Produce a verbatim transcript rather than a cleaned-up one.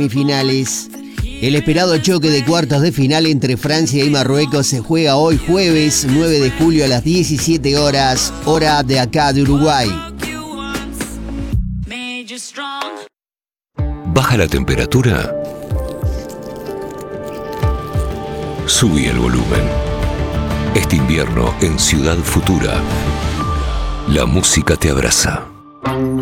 Semifinales. El esperado choque de cuartos de final entre Francia y Marruecos se juega hoy jueves nueve de julio a las diecisiete horas, hora de acá de Uruguay. ¿Baja la temperatura? Subí el volumen. Este invierno en Ciudad Futura, la música te abraza.